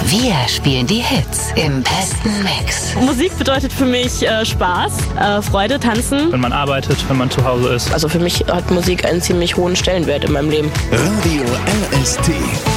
Wir spielen die Hits im besten Mix. Musik bedeutet für mich Spaß, Freude, Tanzen. Wenn man arbeitet, wenn man zu Hause ist. Also für mich hat Musik einen ziemlich hohen Stellenwert in meinem Leben. Radio LST.